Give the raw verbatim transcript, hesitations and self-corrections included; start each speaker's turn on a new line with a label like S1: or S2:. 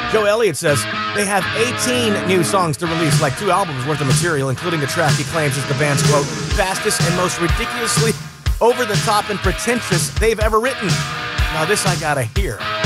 S1: Joe Elliott says they have eighteen new songs to release, like two albums worth of material, including a track he claims is the band's, quote, fastest and most ridiculously over-the-top and pretentious they've ever written. Now this I gotta hear.